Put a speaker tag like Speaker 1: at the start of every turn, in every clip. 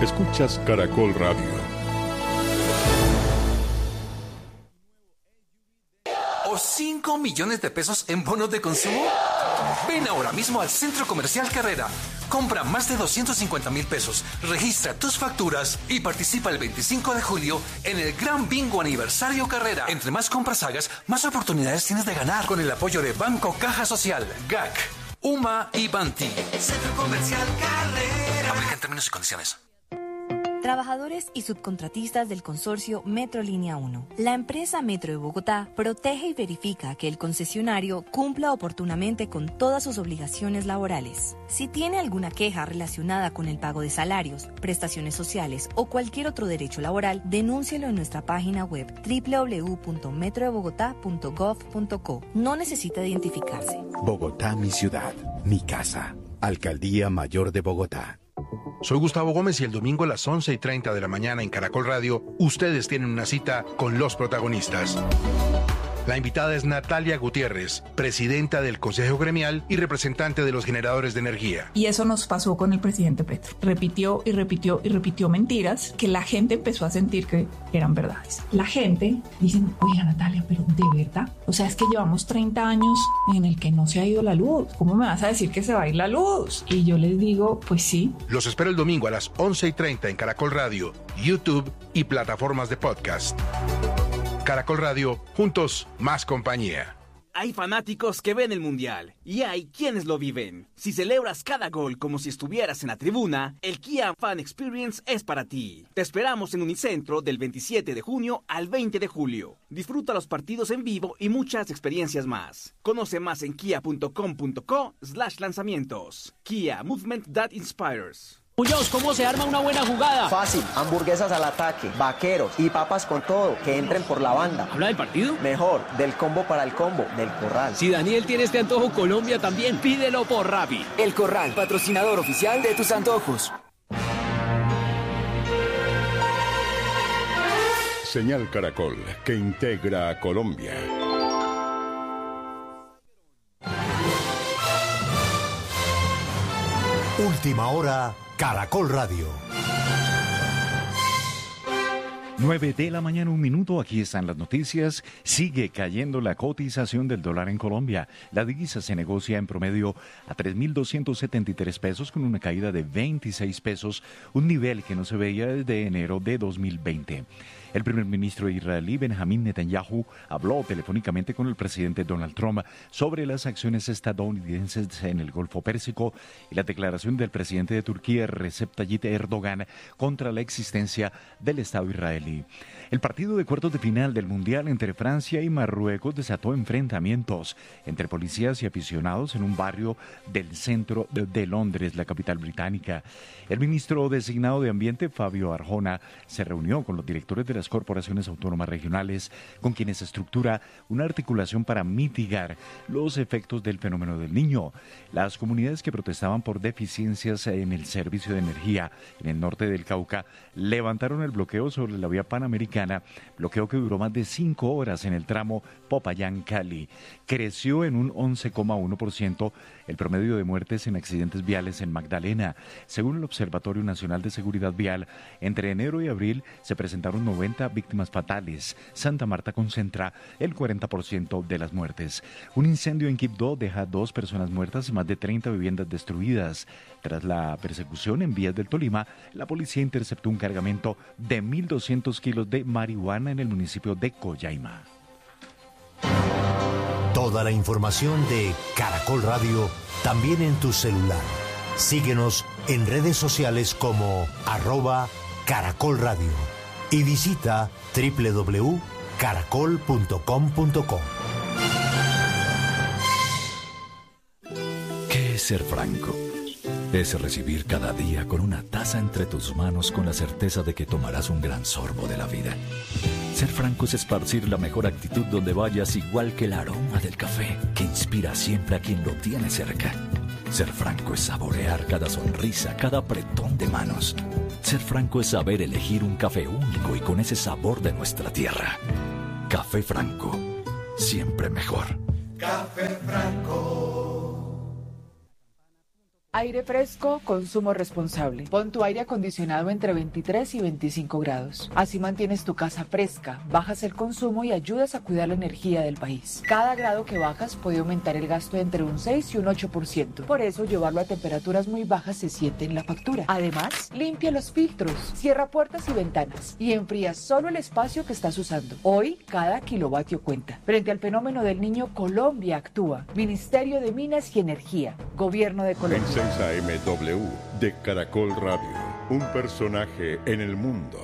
Speaker 1: Escuchas Caracol Radio.
Speaker 2: ¿O 5 millones de pesos en bonos de consumo? Ven ahora mismo al Centro Comercial Carrera. Compra más de 250,000 pesos, registra tus facturas y participa el 25 de julio en el Gran Bingo Aniversario Carrera. Entre más compras hagas, más oportunidades tienes de ganar con el apoyo de Banco Caja Social, GAC, UMA y Banti. Centro Comercial Carrera. Aplica en términos y condiciones.
Speaker 3: Trabajadores y subcontratistas del consorcio Metrolínea 1. La empresa Metro de Bogotá protege y verifica que el concesionario cumpla oportunamente con todas sus obligaciones laborales. Si tiene alguna queja relacionada con el pago de salarios, prestaciones sociales o cualquier otro derecho laboral, denúncielo en nuestra página web www.metrodebogotá.gov.co. No necesita identificarse.
Speaker 4: Bogotá, mi ciudad, mi casa. Alcaldía Mayor de Bogotá.
Speaker 5: Soy Gustavo Gómez y el domingo a las 11:30 de la mañana en Caracol Radio, ustedes tienen una cita con los protagonistas. La invitada es Natalia Gutiérrez, presidenta del Consejo Gremial y representante de los generadores de energía.
Speaker 6: Y eso nos pasó con el presidente Petro. Repitió y repitió y repitió mentiras que la gente empezó a sentir que eran verdades. La gente dice, oiga Natalia, pero ¿de verdad? O sea, es que llevamos 30 años en el que no se ha ido la luz. ¿Cómo me vas a decir que se va a ir la luz? Y yo les digo, pues sí.
Speaker 5: Los espero el domingo a las 11:30 en Caracol Radio, YouTube y plataformas de podcast. Caracol Radio, juntos, más compañía.
Speaker 7: Hay fanáticos que ven el Mundial y hay quienes lo viven. Si celebras cada gol como si estuvieras en la tribuna, el Kia Fan Experience es para ti. Te esperamos en Unicentro del 27 de junio al 20 de julio. Disfruta los partidos en vivo y muchas experiencias más. Conoce más en kia.com.co/lanzamientos. Kia, movement that inspires.
Speaker 8: Muñoz, ¿cómo se arma una buena jugada?
Speaker 9: Fácil, hamburguesas al ataque, vaqueros y papas con todo, que entren por la banda.
Speaker 8: ¿Habla del partido?
Speaker 9: Mejor, del combo para el combo, del Corral.
Speaker 8: Si Daniel tiene este antojo, Colombia también, pídelo por Rappi.
Speaker 10: El Corral, patrocinador oficial de tus antojos.
Speaker 1: Señal Caracol, que integra a Colombia.
Speaker 11: Última hora, Caracol Radio.
Speaker 12: 9 de la mañana, 1 minuto. Aquí están las noticias. Sigue cayendo la cotización del dólar en Colombia. La divisa se negocia en promedio a 3.273 pesos con una caída de 26 pesos, un nivel que no se veía desde enero de 2020. El primer ministro israelí Benjamín Netanyahu habló telefónicamente con el presidente Donald Trump sobre las acciones estadounidenses en el Golfo Pérsico y la declaración del presidente de Turquía, Recep Tayyip Erdogan, contra la existencia del Estado israelí. El partido de cuartos de final del Mundial entre Francia y Marruecos desató enfrentamientos entre policías y aficionados en un barrio del centro de Londres, la capital británica. El ministro designado de Ambiente, Fabio Arjona, se reunió con los directores de las corporaciones autónomas regionales, con quienes estructura una articulación para mitigar los efectos del fenómeno del Niño. Las comunidades que protestaban por deficiencias en el servicio de energía en el norte del Cauca levantaron el bloqueo sobre la vía panamericana, bloqueo que duró más de 5 horas en el tramo Popayán-Cali. Creció en un 11,1% el promedio de muertes en accidentes viales en Magdalena. Según el Observatorio Nacional de Seguridad Vial, entre enero y abril se presentaron 90 víctimas fatales. Santa Marta concentra el 40% de las muertes. Un incendio en Quibdó deja 2 personas muertas y más de 30 viviendas destruidas. Tras la persecución en vías del Tolima, la policía interceptó un cargamento de 1.200 kilos de marihuana en el municipio de Coyaima.
Speaker 11: Toda la información de Caracol Radio también en tu celular. Síguenos en redes sociales como @Caracol Radio y visita www.caracol.com.co.
Speaker 13: ¿Qué es ser franco? Es recibir cada día con una taza entre tus manos con la certeza de que tomarás un gran sorbo de la vida. Ser franco es esparcir la mejor actitud donde vayas, igual que el aroma del café, que inspira siempre a quien lo tiene cerca. Ser franco es saborear cada sonrisa, cada apretón de manos. Ser franco es saber elegir un café único y con ese sabor de nuestra tierra. Café Franco, siempre mejor.
Speaker 14: Café Franco. Aire fresco, consumo responsable. Pon tu aire acondicionado entre 23 y 25 grados. Así mantienes tu casa fresca, bajas el consumo y ayudas a cuidar la energía del país. Cada grado que bajas puede aumentar el gasto entre un 6 y un 8%. Por eso, llevarlo a temperaturas muy bajas se siente en la factura. Además, limpia los filtros, cierra puertas y ventanas y enfría solo el espacio que estás usando. Hoy, cada kilovatio cuenta. Frente al fenómeno del Niño, Colombia actúa. Ministerio de Minas y Energía. Gobierno de Colombia.
Speaker 1: AMW de Caracol Radio, un personaje en el mundo.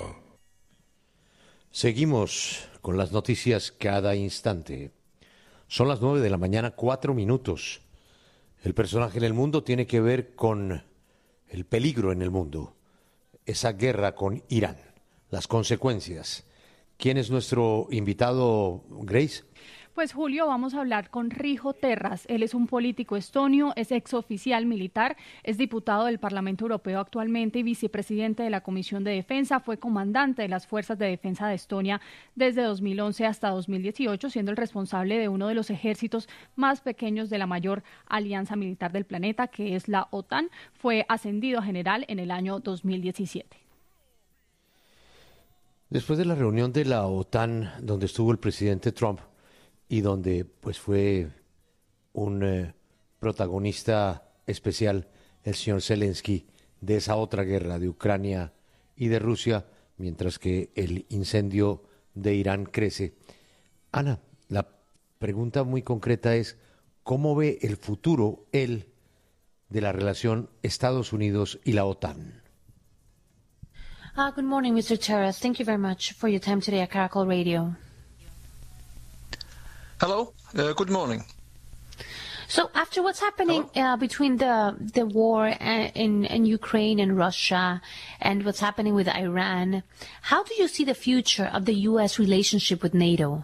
Speaker 15: Seguimos con las noticias cada instante. Son las 9 de la mañana, 4 minutos. El personaje en el mundo tiene que ver con el peligro en el mundo, esa guerra con Irán, las consecuencias. ¿Quién es nuestro invitado, Grace?
Speaker 16: Pues Julio, vamos a hablar con Riho Terras. Él es un político estonio, es exoficial militar, es diputado del Parlamento Europeo actualmente y vicepresidente de la Comisión de Defensa. Fue comandante de las Fuerzas de Defensa de Estonia desde 2011 hasta 2018, siendo el responsable de uno de los ejércitos más pequeños de la mayor alianza militar del planeta, que es la OTAN. Fue ascendido a general en el año 2017.
Speaker 15: Después de la reunión de la OTAN, donde estuvo el presidente Trump, y donde pues fue un protagonista especial el señor Zelensky de esa otra guerra de Ucrania y de Rusia, mientras que el incendio de Irán crece. Ana, la pregunta muy concreta es, ¿cómo ve el futuro él de la relación Estados Unidos y la OTAN?
Speaker 17: Good morning, Mr. Terras. Thank you very much for your time today at Caracol Radio.
Speaker 18: Hello, good morning.
Speaker 17: So after what's happening between the war in Ukraine and Russia and what's happening with Iran, how do you see the future of the U.S. relationship with NATO?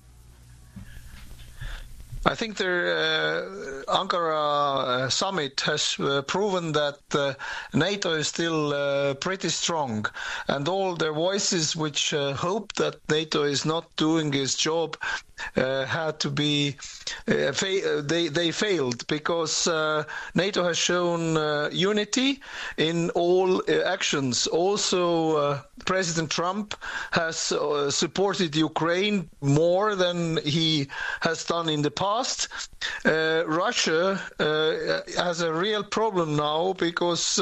Speaker 18: I think the Ankara summit has proven that NATO is still pretty strong, and all the voices which hope that NATO is not doing its job had to be they failed, because NATO has shown unity in all actions. Also, President Trump has supported Ukraine more than he has done in the past. Russia has a real problem now, because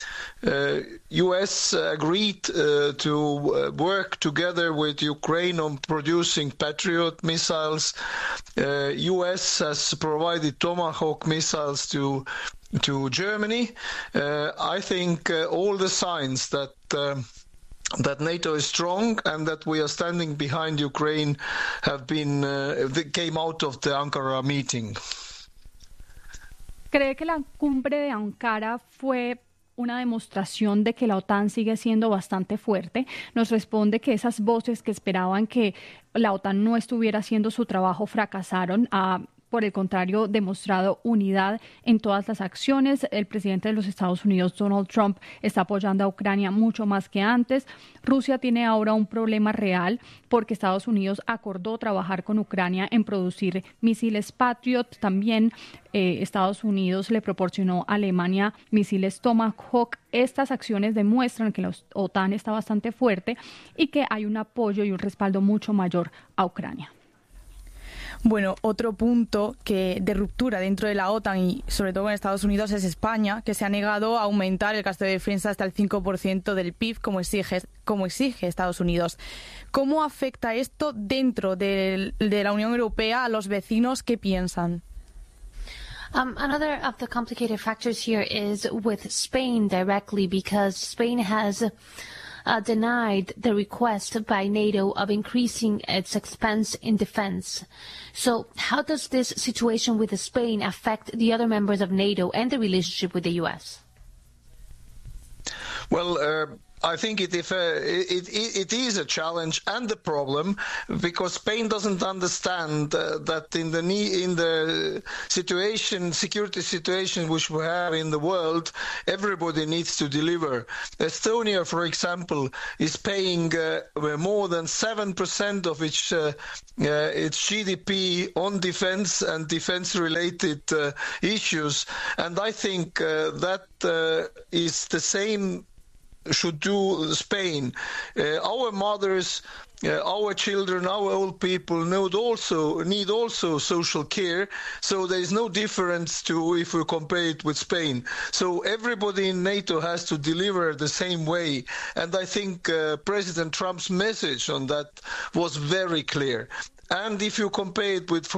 Speaker 18: U.S. agreed to work together with Ukraine on producing Patriot missiles. U.S. has provided Tomahawk missiles to Germany. I think all the signs that NATO is strong and that we are standing behind Ukraine have been came out of the Ankara meeting.
Speaker 16: ¿Cree que la cumbre de Ankara fue una demostración de que la OTAN sigue siendo bastante fuerte? Nos responde que esas voces que esperaban que la OTAN no estuviera haciendo su trabajo fracasaron. Por el contrario, demostrado unidad en todas las acciones. El presidente de los Estados Unidos, Donald Trump, está apoyando a Ucrania mucho más que antes. Rusia tiene ahora un problema real porque Estados Unidos acordó trabajar con Ucrania en producir misiles Patriot. También Estados Unidos le proporcionó a Alemania misiles Tomahawk. Estas acciones demuestran que la OTAN está bastante fuerte y que hay un apoyo y un respaldo mucho mayor a Ucrania.
Speaker 19: Bueno, otro punto de ruptura dentro de la OTAN y sobre todo en Estados Unidos es España, que se ha negado a aumentar el gasto de defensa hasta el 5% del PIB como exige Estados Unidos. ¿Cómo afecta esto dentro de la Unión Europea a los vecinos? ¿Qué piensan?
Speaker 17: Another of the complicated factors here is with Spain directly, because Spain has denied the request by NATO of increasing its expense in defense. So how does this situation with Spain affect the other members of NATO and the relationship with the U.S.?
Speaker 18: Well, I think it is a challenge and a problem, because Spain doesn't understand that in the security situation which we have in the world, everybody needs to deliver. Estonia, for example, is paying more than 7% of its GDP on defense and defense-related issues, and I think that is the same should do Spain. Our mothers, our children, our old people need also social care. So there is no difference to if we compare it with Spain. So everybody in NATO has to deliver the same way. And I think President Trump's message on that was very clear. And if you compare it with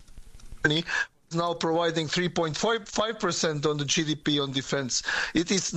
Speaker 18: now providing 3.5% on the GDP on defense, it is